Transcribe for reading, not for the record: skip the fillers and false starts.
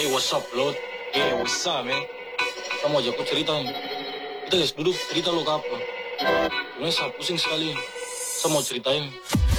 Hey, what's up, Lord? Hey, what's up, man? Kamu ajak aku cerita nih. Kita guys duduk cerita lo ke apa? Sebenarnya saya pusing sekali. Saya mau ceritain.